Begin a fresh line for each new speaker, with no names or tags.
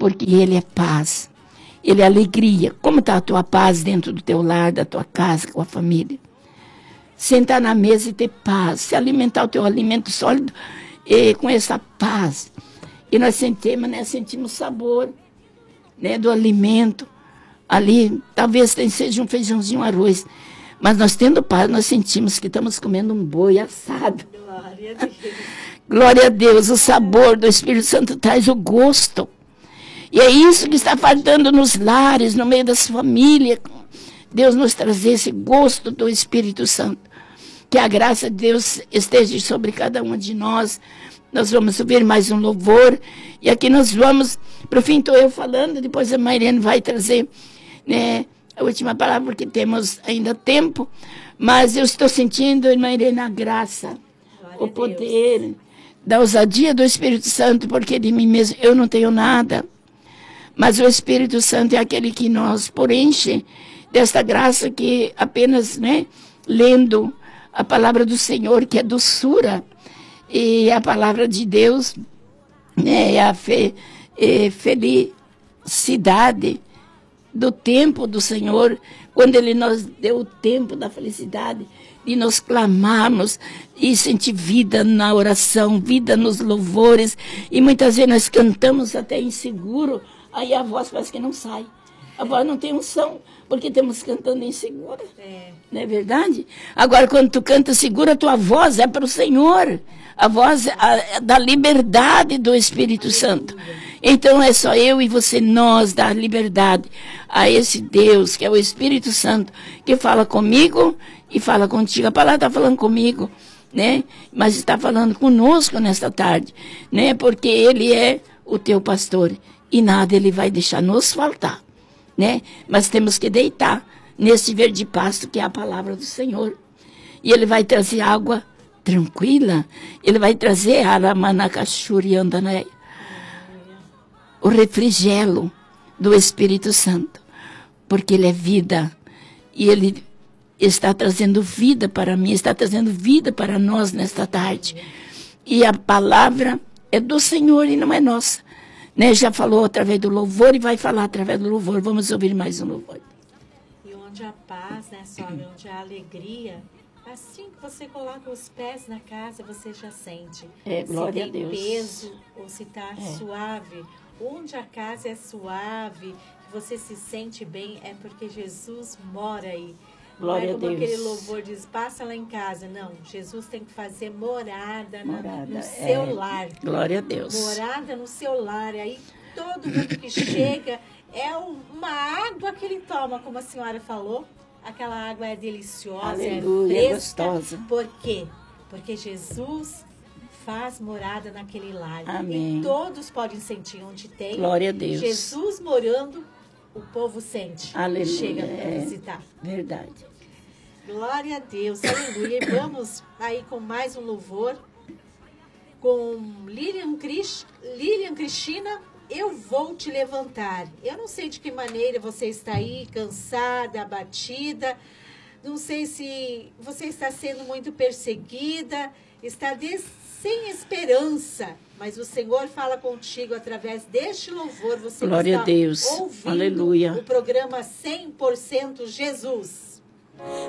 porque Ele é paz, Ele é alegria. Como está a tua paz dentro do teu lar, da tua casa, com a família? Sentar na mesa e ter paz, se alimentar o teu alimento sólido com essa paz. E nós sentimos sabor, né, do alimento. Ali, talvez seja um feijãozinho, um arroz. Mas nós tendo paz, nós sentimos que estamos comendo um boi assado.
Glória a Deus.
Glória a Deus, o sabor do Espírito Santo traz o gosto. E é isso que está faltando nos lares, no meio das famílias. Deus nos trazer esse gosto do Espírito Santo. Que a graça de Deus esteja sobre cada um de nós. Nós vamos subir mais um louvor. E aqui nós vamos, para o fim estou eu falando, depois a Mairene vai trazer, né, a última palavra, porque temos ainda tempo. Mas eu estou sentindo, irmã Irene, a graça, o poder da ousadia do Espírito Santo, porque de mim mesmo eu não tenho nada. Mas o Espírito Santo é aquele que nos preenche desta graça que apenas, né, lendo a palavra do Senhor, que é doçura, e a palavra de Deus, né, é a felicidade do tempo do Senhor, quando Ele nos deu o tempo da felicidade, de nós clamarmos e sentir vida na oração, vida nos louvores, e muitas vezes nós cantamos até inseguro, aí a voz parece que não sai, a voz não tem unção, porque estamos cantando insegura, não é verdade? Agora, quando tu canta segura, a tua voz é para o Senhor, a voz da liberdade do Espírito Santo. Então é só eu e você, nós, dar liberdade a esse Deus, que é o Espírito Santo, que fala comigo e fala contigo. A palavra está falando comigo, né? Mas está falando conosco nesta tarde, né? Porque Ele é o teu pastor e nada Ele vai deixar nos faltar, né? Mas temos que deitar nesse verde pasto que é a palavra do Senhor. E Ele vai trazer água tranquila, Ele vai trazer aramanacachuriandané, o refrigério do Espírito Santo, porque Ele é vida, e Ele está trazendo vida para mim, está trazendo vida para nós nesta tarde, e a palavra é do Senhor e não é nossa, né? Já falou através do louvor e vai falar através do louvor. Vamos ouvir mais um louvor.
E onde há paz, né, sogra, onde há alegria, assim que você coloca os pés na casa, você já sente.
Glória
a Deus. Se tem peso ou se está suave. Onde a casa é suave, que você se sente bem, é porque Jesus mora aí.
Glória
não é como
a Deus.
Aquele louvor diz, passa lá em casa. Não, Jesus tem que fazer morada no seu lar.
Glória a Deus.
Morada no seu lar. Aí todo mundo que chega é uma água que ele toma, como a senhora falou. Aquela água é deliciosa,
aleluia,
é
fresca.
Gostosa. Por quê? Porque Jesus faz morada naquele lar.
Amém.
E todos podem sentir onde tem.
Glória a Deus.
Jesus morando, o povo sente.
Aleluia.
E chega para visitar.
Verdade.
Glória a Deus. Aleluia. E vamos aí com mais um louvor. Com Lilian Cristina, eu vou te levantar. Eu não sei de que maneira você está aí, cansada, abatida. Não sei se você está sendo muito perseguida, está sem esperança, mas o Senhor fala contigo através deste louvor. Você
Glória
está
a Deus.
ouvindo
Aleluia.
o programa 100% Jesus.